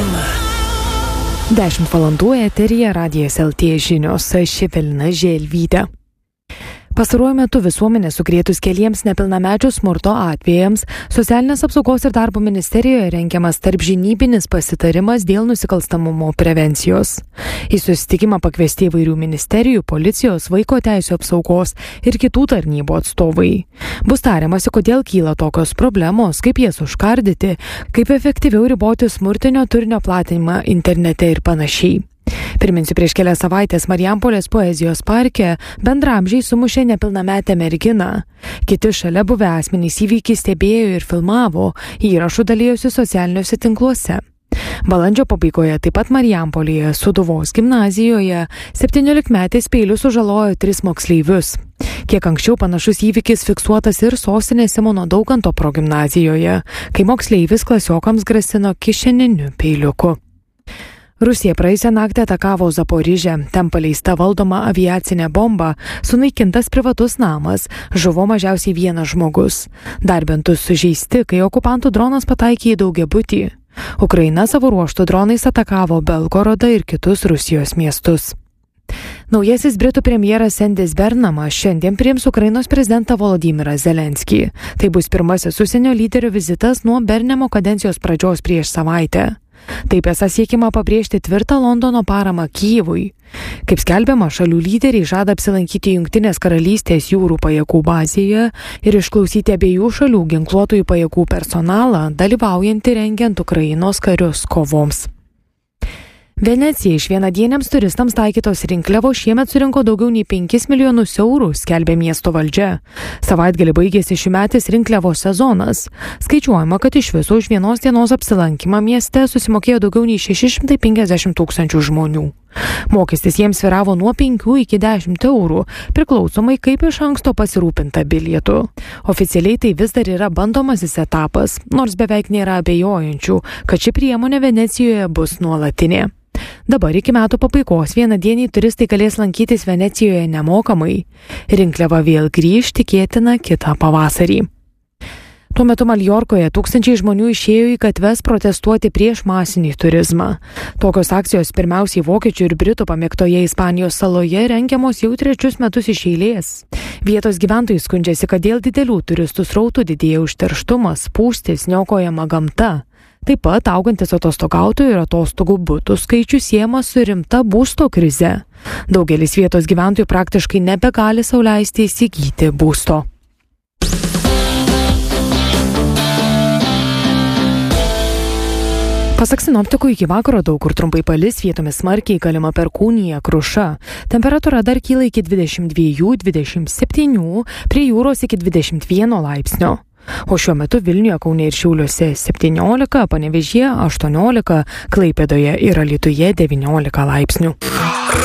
FM. 10 valandų eteryje Radijas LT žinios, aš Evelina Želvytė. Pastaruoju metu visuomenė sukrėtus keliems nepilnamečių smurto atvejams, Socialinės apsaugos ir darbo ministerijoje rengiamas tarpžinybinis pasitarimas dėl nusikalstamumo prevencijos. Į susitikimą pakviesti įvairių ministerijų, policijos, vaiko teisių apsaugos ir kitų tarnybų atstovai. Bus tariamasi, kodėl kyla tokios problemos, kaip jas užkardyti, kaip efektyviau riboti smurtinio turinio platinimą internete ir panašiai. Priminsiu, prieš kelias savaitės Marijampolės poezijos parke bendramžiai sumušė nepilnametę merginą. Kiti šalia buvę asmenys įvykį stebėjo ir filmavo, įrašų dalijosi socialiniuose tinkluose. Balandžio pabaigoje taip pat Marijampolėje Sūduvos gimnazijoje 17-metis peiliu sužalojo 3 moksleivius. Kiek anksčiau panašus įvykis fiksuotas ir sostinės Simono Daukanto progimnazijoje, kai moksleivis klasiokams grasino kišeniniu peiliuku. Rusija praėjusią naktį atakavo Zaporižę, ten paleista valdoma aviacinė bomba, sunaikintas privatus namas, žuvo mažiausiai 1 žmogus. Dar bent 2 sužeisti, kai okupantų dronas pataikė į daugiabutį. Ukraina savo ruožtų dronais atakavo Belgorodą ir kitus Rusijos miestus. Naujasis Britų premjeras Endis Bernamas šiandien priims Ukrainos prezidentą Volodymyrą Zelenskį. Tai bus pirmasis užsienio lyderio vizitas nuo Bernamo kadencijos pradžios prieš savaitę. Taip esą siekiama pabrėžti tvirtą Londono paramą Kyjivui. Kaip skelbiama, šalių lyderiai žada apsilankyti Jungtinės karalystės jūrų pajėgų bazėje ir išklausyti abiejų šalių ginkluotųjų pajėgų personalą, dalyvaujantį rengiant Ukrainos karius kovoms. Venecija iš vienadieniams turistams taikytos rinkliavos šiemet surinko daugiau nei 5 milijonus eurų, skelbė miesto valdžia. Savaitgalį baigėsi šiųmetis rinkliavos sezonas. Skaičiuojama, kad iš viso už vienos dienos apsilankymą mieste susimokėjo daugiau nei 650 tūkstančių žmonių. Mokestis jiems sviravo nuo 5 iki 10 eurų, priklausomai kaip iš anksto pasirūpinta bilietų. Oficialiai tai vis dar yra bandomasis etapas, nors beveik nėra abejojančių, kad ši priemonė Venecijoje bus nuolatinė. Dabar iki metų pabaigos vienadieniai turistai galės lankytis Venecijoje nemokamai. Rinkliava vėl grįš, tikėtina, kitą pavasarį. Tuo metu Maljorkoje tūkstančiai žmonių išėjo į gatves protestuoti prieš masinį turizmą. Tokios akcijos pirmiausiai vokiečių ir britų pamėgtoje Ispanijos saloje rengiamos jau 3 metus iš eilės. Vietos gyventojai skundžiasi, kad dėl didelių turistų srautų didėja užterštumas, spūstys, niokojama gamta. Taip pat augantis atostogautojų ir atostogų butų skaičius siejamas su rimta būsto krize. Daugelis vietos gyventojų praktiškai nebegali sau leisti įsigyti būsto. Pasak sinoptikų, iki vakaro daug kur trumpai palis, vietomis smarkiai, galima perkūnija, kruša. Temperatūra dar kyla iki 22-27, prie jūros iki 21 laipsnio. O šiuo metu Vilniuje, Kaune ir Šiauliuose 17, Panevėžyje 18, Klaipėdoje ir Alytuje 19 laipsnių.